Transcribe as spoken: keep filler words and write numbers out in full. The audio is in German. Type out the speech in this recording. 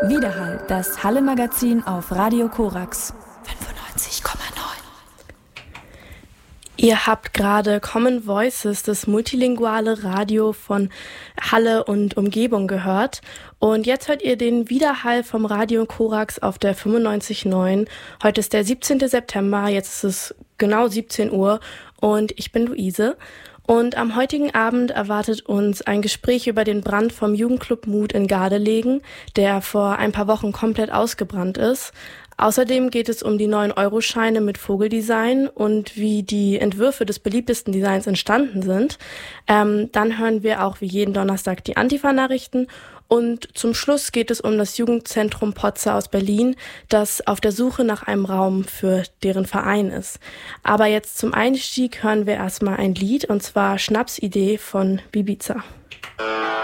Widerhall, das Halle-Magazin auf Radio Korax fünfundneunzig Komma neun. Ihr habt gerade Common Voices, das multilinguale Radio von Halle und Umgebung gehört. Und jetzt hört ihr den Widerhall vom Radio Korax auf der fünfundneunzig Komma neun. Heute ist der siebzehnten September, jetzt ist es genau siebzehn Uhr und ich bin Luise. Und am heutigen Abend erwartet uns ein Gespräch über den Brand vom Jugendclub Mut in Gardelegen, der vor ein paar Wochen komplett ausgebrannt ist. Außerdem geht es um die neuen Euro-Scheine mit Vogeldesign und wie die Entwürfe des beliebtesten Designs entstanden sind. Ähm, dann hören wir auch wie jeden Donnerstag die Antifa-Nachrichten. Und zum Schluss geht es um das Jugendzentrum Potze aus Berlin, das auf der Suche nach einem Raum für deren Verein ist. Aber jetzt zum Einstieg hören wir erstmal ein Lied, und zwar Schnapsidee von Bibiza.